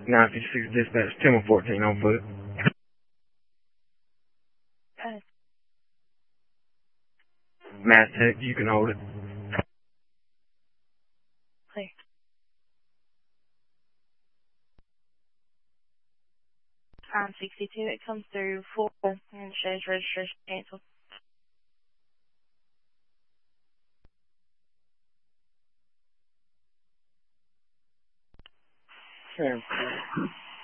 956 dispatch, 1014 on foot. Mass Tech, you can hold it. Clear. On 62, it comes through 4 and shows registration canceled. Okay.